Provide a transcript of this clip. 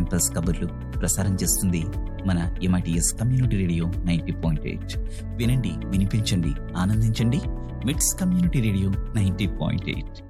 Campus కబుర్లు ప్రసారం చేస్తుంది మన MITS కమ్యూనిటీ రేడియో 90.8. వినండి, వినిపించండి, ఆనందించండి. మిట్స్ కమ్యూనిటీ రేడియో 90.8.